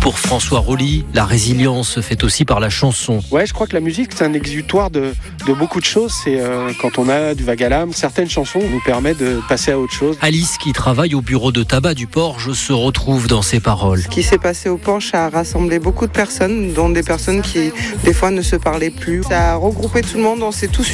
Pour François Rolly, la résilience se fait aussi par la chanson. Ouais, je crois que la musique, c'est un exutoire de beaucoup de choses. C'est quand on a du vague à l'âme, certaines chansons nous permettent de passer à autre chose. Alice, qui travaille au bureau de tabac du Porche, se retrouve dans ses paroles. Ce qui s'est passé au Porche a rassemblé beaucoup de personnes, dont des personnes qui, des fois, ne se parlaient plus. Ça a regroupé tout le monde, on s'est tous